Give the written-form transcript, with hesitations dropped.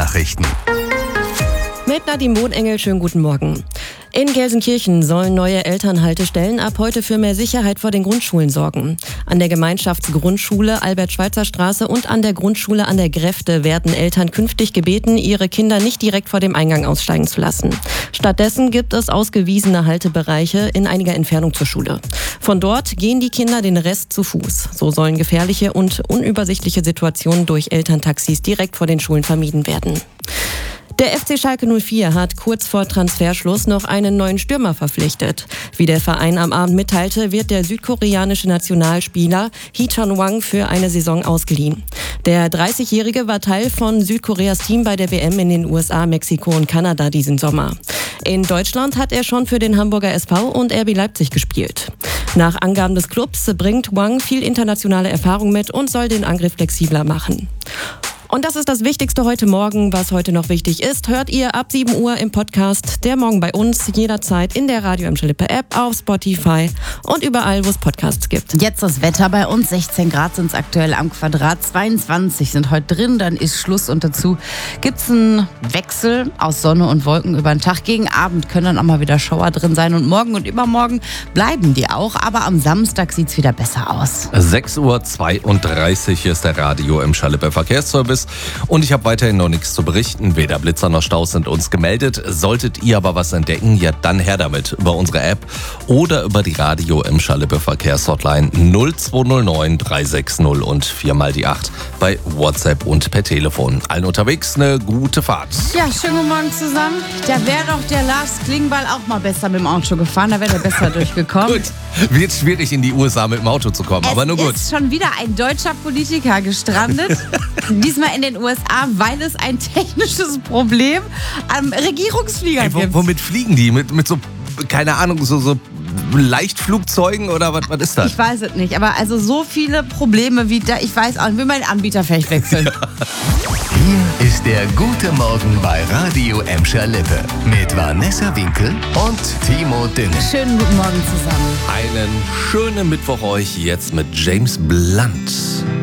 Nachrichten. Mit Nadine Bohnengel, schönen guten Morgen. In Gelsenkirchen sollen neue Elternhaltestellen ab heute für mehr Sicherheit vor den Grundschulen sorgen. An der Gemeinschaftsgrundschule Albert-Schweitzer-Straße und an der Grundschule an der Gräfte werden Eltern künftig gebeten, ihre Kinder nicht direkt vor dem Eingang aussteigen zu lassen. Stattdessen gibt es ausgewiesene Haltebereiche in einiger Entfernung zur Schule. Von dort gehen die Kinder den Rest zu Fuß. So sollen gefährliche und unübersichtliche Situationen durch Elterntaxis direkt vor den Schulen vermieden werden. Der FC Schalke 04 hat kurz vor Transferschluss noch einen neuen Stürmer verpflichtet. Wie der Verein am Abend mitteilte, wird der südkoreanische Nationalspieler Hee Chan-wang für eine Saison ausgeliehen. Der 30-Jährige war Teil von Südkoreas Team bei der WM in den USA, Mexiko und Kanada diesen Sommer. In Deutschland hat er schon für den Hamburger SV und RB Leipzig gespielt. Nach Angaben des Clubs bringt Wang viel internationale Erfahrung mit und soll den Angriff flexibler machen. Und das ist das Wichtigste heute Morgen. Was heute noch wichtig ist, hört ihr ab 7 Uhr im Podcast Der Morgen bei uns, jederzeit in der Radio Emscher Lippe App, auf Spotify und überall, wo es Podcasts gibt. Jetzt das Wetter bei uns, 16 Grad sind es aktuell am Quadrat, 22 sind heute drin, dann ist Schluss und dazu gibt es einen Wechsel aus Sonne und Wolken über den Tag. Gegen Abend können dann auch mal wieder Schauer drin sein und morgen und übermorgen bleiben die auch, aber am Samstag sieht es wieder besser aus. 6:32 Uhr ist der Radio Emscher Lippe Verkehrsservice. Und ich habe weiterhin noch nichts zu berichten. Weder Blitzer noch Staus sind uns gemeldet. Solltet ihr aber was entdecken, ja dann her damit über unsere App oder über die Radio Emscher Lippe Verkehrshotline 0209 360 und 4x8 bei WhatsApp und per Telefon. Allen unterwegs eine gute Fahrt. Ja, schönen guten Morgen zusammen. Da wäre doch der Lars Klingbeil auch mal besser mit dem Auto gefahren, da wäre der besser durchgekommen. Gut, wird schwierig in die USA mit dem Auto zu kommen, aber nur gut. Es ist schon wieder ein deutscher Politiker gestrandet. Diesmal in den USA, weil es ein technisches Problem am Regierungsflieger gibt. Womit fliegen die? Mit so, keine Ahnung, so Leichtflugzeugen oder was ist das? Ich weiß es nicht, aber also so viele Probleme wie da, ich weiß auch nicht, will meinen Anbieter vielleicht wechseln. Hier ist der gute Morgen bei Radio Emscher Lippe mit Vanessa Winkel und Timo Dünne. Schönen guten Morgen zusammen. Einen schönen Mittwoch euch jetzt mit James Blunt.